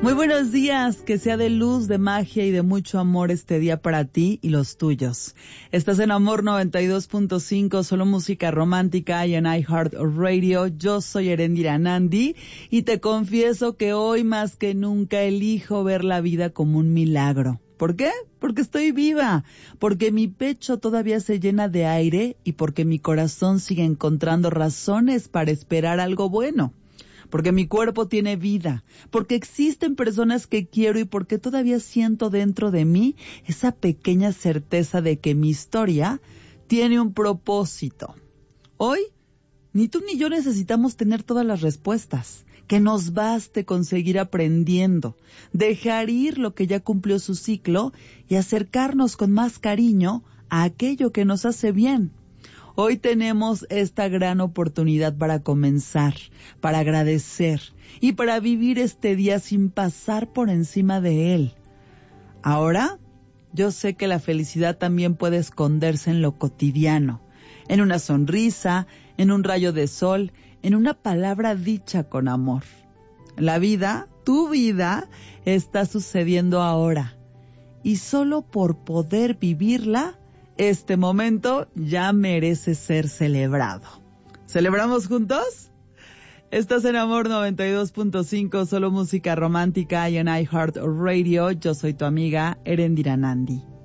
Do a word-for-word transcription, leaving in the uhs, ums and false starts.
Muy buenos días, que sea de luz, de magia y de mucho amor este día para ti y los tuyos. Estás en Amor noventa y dos punto cinco, solo música romántica y en iHeartRadio. Yo soy Erendira Nandi y te confieso que hoy más que nunca elijo ver la vida como un milagro. ¿Por qué? Porque estoy viva, porque mi pecho todavía se llena de aire y porque mi corazón sigue encontrando razones para esperar algo bueno. Porque mi cuerpo tiene vida, porque existen personas que quiero y porque todavía siento dentro de mí esa pequeña certeza de que mi historia tiene un propósito. Hoy, ni tú ni yo necesitamos tener todas las respuestas, que nos baste con seguir aprendiendo, dejar ir lo que ya cumplió su ciclo y acercarnos con más cariño a aquello que nos hace bien. Hoy tenemos esta gran oportunidad para comenzar, para agradecer y para vivir este día sin pasar por encima de él. Ahora, yo sé que la felicidad también puede esconderse en lo cotidiano, en una sonrisa, en un rayo de sol, en una palabra dicha con amor. La vida, tu vida, está sucediendo ahora y solo por poder vivirla, este momento ya merece ser celebrado. ¿Celebramos juntos? Estás en Amor noventa y dos punto cinco, solo música romántica y en iHeartRadio. Yo soy tu amiga Erendira Nandi.